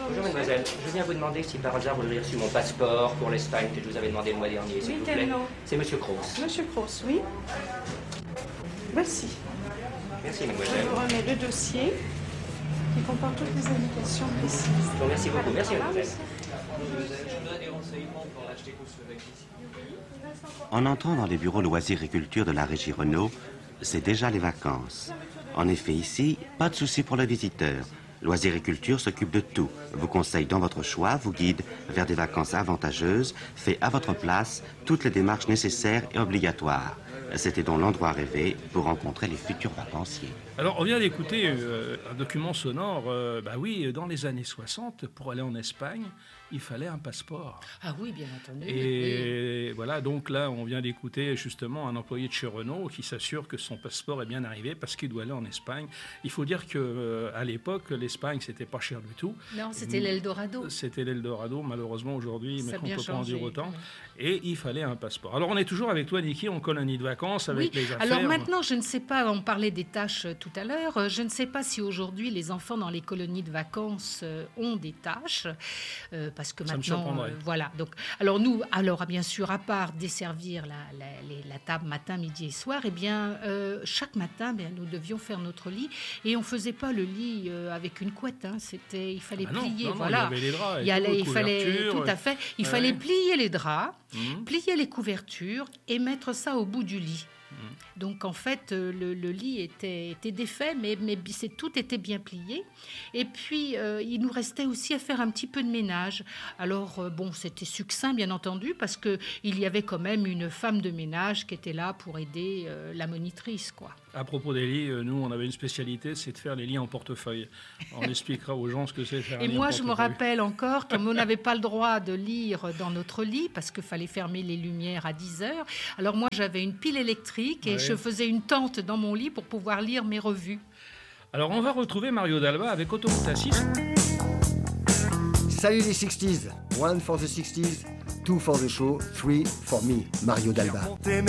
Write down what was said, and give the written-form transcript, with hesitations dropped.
Bonjour mademoiselle, je viens vous demander si par hasard vous avez reçu mon passeport pour l'Espagne que je vous avais demandé le mois dernier, s'il Oui, vous quel plaît. nom? C'est monsieur Cross. Monsieur Cross, oui. Voici. Merci Je mademoiselle. vous remets le dossier qui comporte toutes les indications précises. Je vous remercie beaucoup, merci mademoiselle. En entrant dans les bureaux loisirs et culture de la régie Renault, c'est déjà les vacances. En effet, ici, pas de souci pour le visiteur. Loisirs et culture s'occupe de tout, vous conseille dans votre choix, vous guide vers des vacances avantageuses, fait à votre place toutes les démarches nécessaires et obligatoires. C'était donc l'endroit rêvé pour rencontrer les futurs vacanciers. Alors, on vient d'écouter un document sonore. Oui, dans les années 60, pour aller en Espagne, il fallait un passeport. Ah oui, bien entendu. Et voilà, donc là, on vient d'écouter justement un employé de chez Renault qui s'assure que son passeport est bien arrivé parce qu'il doit aller en Espagne. Il faut dire qu'à l'époque, l'Espagne, c'était pas cher du tout. Non, c'était l'Eldorado. C'était l'Eldorado, malheureusement, aujourd'hui, mais on ne peut pas en dire autant. Oui. Et il fallait un passeport. Alors, on est toujours avec toi, Niki, en colonie de vacances, avec les affaires. Alors maintenant, je ne sais pas, on parlait des tâches tout à l'heure, je ne sais pas si aujourd'hui les enfants dans les colonies de vacances ont des tâches, parce que ça maintenant, voilà. Donc, alors nous, bien sûr, à part desservir la table matin, midi et soir, eh bien, chaque matin, nous devions faire notre lit, et on faisait pas le lit avec une couette, hein, il fallait plier, voilà. Il y avait les draps, il fallait, tout à fait, il fallait plier les draps, plier les couvertures et mettre ça au bout du lit. Donc en fait le lit était défait, mais tout était bien plié. Et puis il nous restait aussi à faire un petit peu de ménage. Alors c'était succinct bien entendu, parce que il y avait quand même une femme de ménage qui était là pour aider la monitrice, quoi. À propos des lits, nous on avait une spécialité, c'est de faire les lits en portefeuille. On expliquera aux gens ce que c'est faire un lit en portefeuille. Et moi je me rappelle encore, comme on n'avait pas le droit de lire dans notre lit parce qu'il fallait fermer les lumières à 10h, alors moi j'avais une pile électrique et je faisais une tente dans mon lit pour pouvoir lire mes revues. Alors on va retrouver Mario Dalba avec Autoroute A6. Salut les 60s, 1 for the 60s, 2 for the show, 3 for me, Mario Dalba.